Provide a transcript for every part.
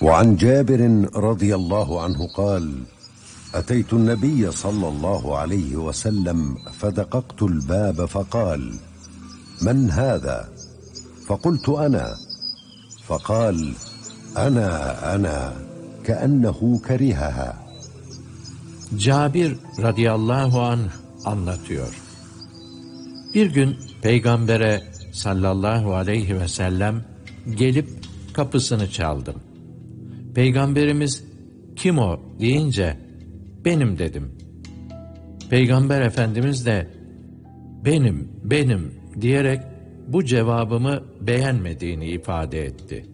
وعن جابر رضي الله عنه قال: أتيت النبي صلى الله عليه وسلم فدققت الباب فقال: من هذا؟ فقلت: أنا. فقال: أنا كأنه كرهها. Cabir radıyallahu anh anlatıyor. Bir gün Peygamber'e sallallahu aleyhi ve sellem gelip kapısını çaldım. Peygamberimiz kim o deyince benim dedim. Peygamber Efendimiz de benim diyerek bu cevabımı beğenmediğini ifade etti.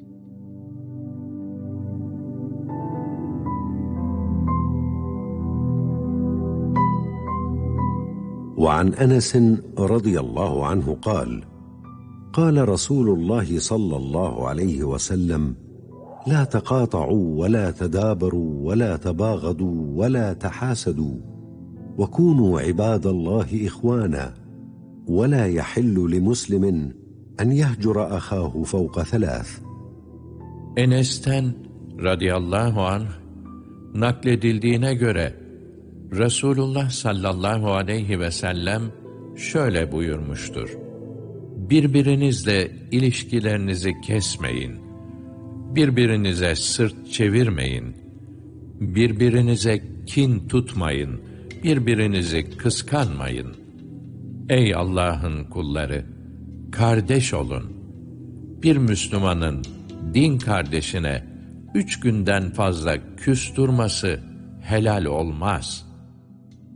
وعن أنس رضي الله عنه قال: قال رسول الله صلى الله عليه وسلم: لا تقاطعوا ولا تدابروا ولا تباغضوا ولا تحاسدوا وكونوا عباد الله إخوانا ولا يحل لمسلم أن يهجر أخاه فوق ثلاث. Enes'ten radıyallahu anh nakledildiğine göre Resulullah sallallahu aleyhi ve sellem şöyle buyurmuştur: Birbirinizle ilişkilerinizi kesmeyin, birbirinize sırt çevirmeyin, birbirinize kin tutmayın, birbirinizi kıskanmayın. Ey Allah'ın kulları! Kardeş olun. Bir Müslümanın din kardeşine 3 günden fazla küs durması helal olmaz.